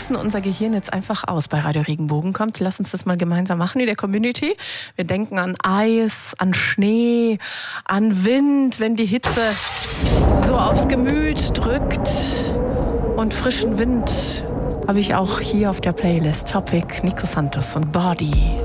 tricksen unser Gehirn jetzt einfach aus bei Radio Regenbogen. Kommt, lass uns das mal gemeinsam machen in der Community. Wir denken an Eis, an Schnee, an Wind, wenn die Hitze so aufs Gemüt drückt. Und frischen Wind habe ich auch hier auf der Playlist. Topic, Nico Santos und Body.